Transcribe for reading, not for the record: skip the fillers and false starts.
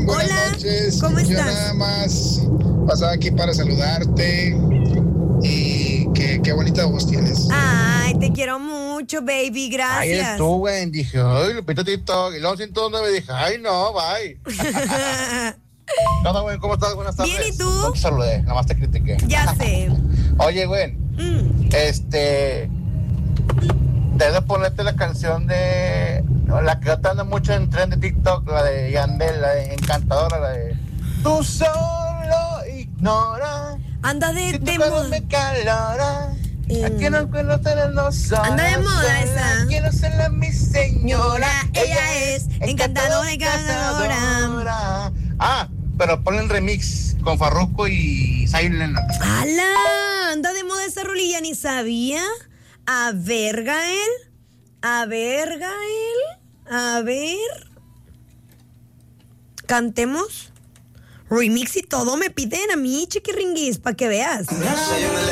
Buenas Hola, noches. ¿cómo Yo estás? nada más pasaba aquí para saludarte y qué bonita voz tienes. Ay, te quiero mucho, baby, Ay, eres gracias. tú, güey. Dije, ay, Lupita TikTok. Y luego 109 dije, ay, no, bye. No, güey, ¿cómo estás? Buenas tardes. Bien, ¿y tú? No te saludé, nada más te critiqué. Ya sé. Oye, güey, debes ponerte la canción de la que está dando mucho en tren de TikTok, la de Yandel, la de Encantadora, la de tú solo ignora Anda si de tu calor moda. me calora. Aquí no quiero tenerlo sola. Anda de moda sola, esa. Quiero serla mi señora. Ella es encantadora, encantadora. Ah, pero ponle el remix con Farruko y Zion Lennon. ¡Hala! Anda de moda esa rolilla, ni sabía. A ver, Gael. A ver, Gael. A ver. Cantemos. Remix y todo me piden a mí, chiquiringuis, para que veas.